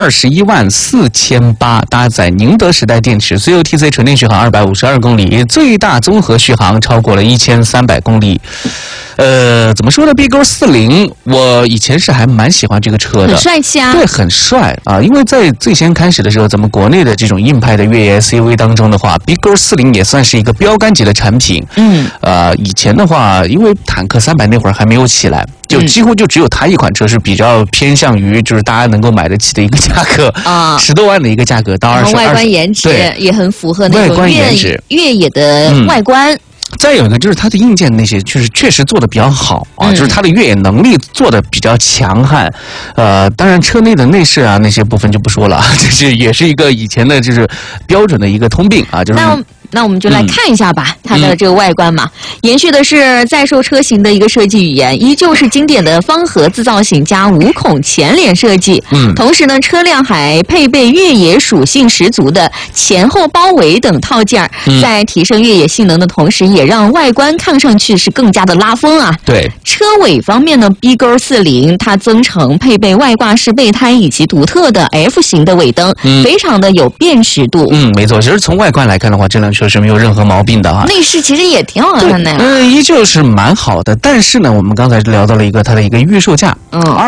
214800，搭载宁德时代电池 COTC 纯电续航252公里，最大综合续航超过了1300公里。怎么说呢 ？BigGo40，我以前是还蛮喜欢这个车的， 很帅气啊。 对，很帅啊！因为在最先开始的时候，咱们国内的这种硬派的越野 SUV 当中的话，BigGo40也算是一个标杆级的产品。以前的话，因为坦克300那会儿还没有起来。就几乎就只有它一款车是比较偏向于就是大家能够买得起的一个价格啊，10多万的一个价格，到20。 外观颜值也很符合那种越野的外观。 再有一个就是它的硬件那些确实做的比较好啊，就是它的越野能力做的比较强悍。当然车内的内饰啊那些部分就不说了，这也是一个以前的就是标准的一个通病啊，就是。 那我们就来看一下吧，它的这个外观嘛，延续的是在售车型的一个设计语言，依旧是经典的方盒子造型加无孔前脸设计。同时呢，车辆还配备越野属性十足的前后包围等套件，在提升越野性能的同时，也让外观看上去是更加的拉风啊。 对， 车尾方面呢 ，BigGo40它增程配备外挂式备胎以及独特的 F 型的尾灯，非常的有辨识度。 没错，其实从外观来看的话，这辆车是没有任何毛病的哈。 内饰其实也挺好看的呀。 依旧是蛮好的。但是呢，我们刚才聊到了一个它的一个预售价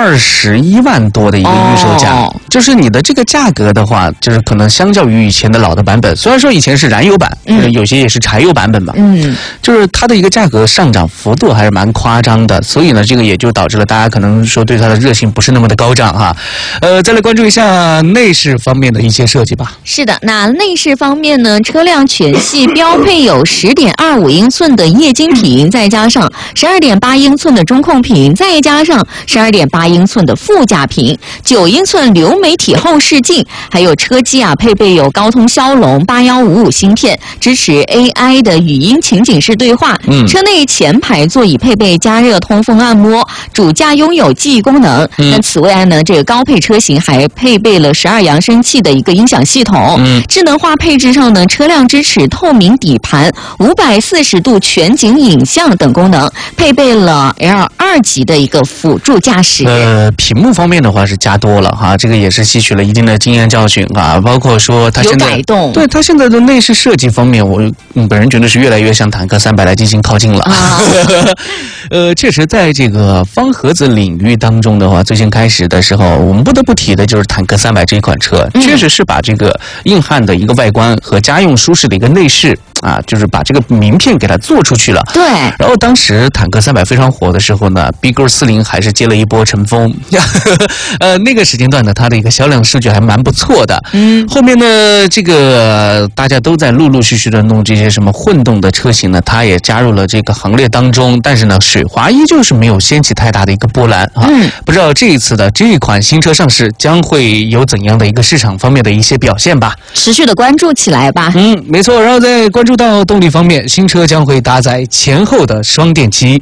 ，21万多的一个预售价，就是你的这个价格的话，就是可能相较于以前的老的版本，虽然说以前是燃油版，有些也是柴油版本嘛，就是它的一个价格上涨幅度还是蛮夸张的，所以呢，这个也就导致了大家可能说对它的热情不是那么的高涨哈。再来关注一下内饰方面的一些设计吧。 是的，那内饰方面呢，车辆全系标配有10.25英寸的液晶屏，再加上12.8英寸的中控屏，再加上12.8英寸的副驾屏，9英寸流媒体后视镜，还有车机啊配备有高通骁龙8155芯片，支持 AI 的语音情景式对话。车内前排座椅配备加热通风按摩，主驾拥有记忆功能。那此外呢，这个高配车型还配备了12扬声器的一个音响系统。智能化配置上呢，车辆支持透明底盘、540度全景影像等功能，配备了 L2级的一个辅助驾驶。 屏幕方面的话是加多了哈，这个也是吸取了一定的经验教训啊。包括说它现在有改动， 对它现在的内饰设计方面，我本人觉得是越来越向坦克300来进行靠近了。确实在这个方盒子领域当中的话，最先开始的时候，我们不得不提的就是坦克300这一款车，确实是把这个硬汉的一个外观和家用舒适的一个内饰啊，就是把这个名片给它做出去了。 对。 然后当时坦克300非常火的时候呢 ，BigGo40还是接了一波尘风。那个时间段呢，它的一个销量数据还蛮不错的。后面呢，这个大家都在陆陆续续的弄这些什么混动的车型呢，它也加入了这个行列当中。但是呢，水滑依旧是没有掀起太大的一个波澜啊。不知道这一次的这一款新车上市将会有怎样的一个市场方面的一些表现吧。 持续的关注起来吧。 没错。然后再关注到动力方面，新车将会搭载前后的双电机。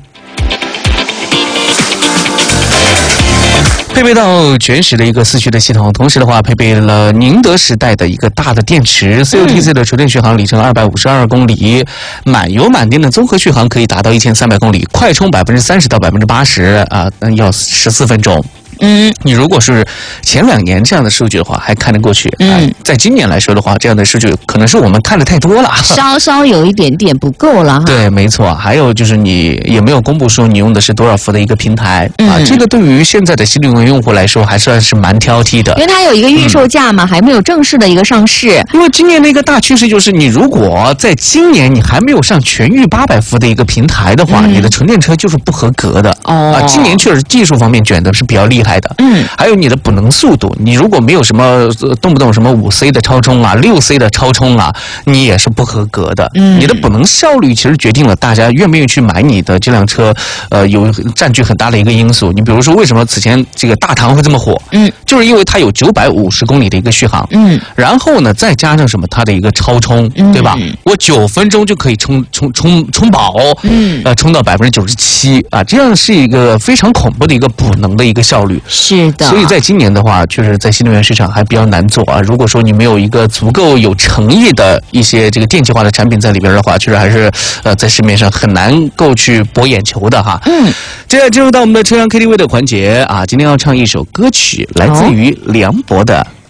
配备到全时的一个4驱的系统，同时的话配备了宁德时代的一个大的电池 ，COTC 的纯电续航里程252公里，满油满电的综合续航可以达到1300公里，快充30%到80%啊，要14分钟。你如果是前2年这样的数据的话，还看得过去。在今年来说的话，这样的数据可能是我们看的太多了， 稍稍有一点点不够了哈。 对，没错。还有就是你也没有公布说你用的是多少伏的一个平台啊，这个对于现在的新能源用户来说还算是蛮挑剔的， 因为它有一个预售价嘛，还没有正式的一个上市。 因为今年的一个大趋势就是，你如果在今年你还没有上全域800伏的一个平台的话，你的纯电车就是不合格的。今年确实技术方面卷的是比较厉害的。还有你的补能速度，你如果没有什么动不动什么5C 的超充啊、6C 的超充啊，你也是不合格的。你的补能效率其实决定了大家愿不愿意去买你的这辆车，有占据很大的一个因素。你比如说，为什么此前这个大唐会这么火？就是因为它有950公里的一个续航。然后呢，再加上什么它的一个超充，对吧？我9分钟就可以充饱，充到97%啊，这样是一个非常恐怖的一个补能的一个效率。 是的， 所以在今年的话，确实在新能源市场还比较难做啊。如果说你没有一个足够有诚意的一些这个电气化的产品在里边的话，确实还是在市面上很难够去博眼球的哈。接下来进入到我们的车辆 KTV 的环节啊，今天要唱一首歌曲，来自于梁博的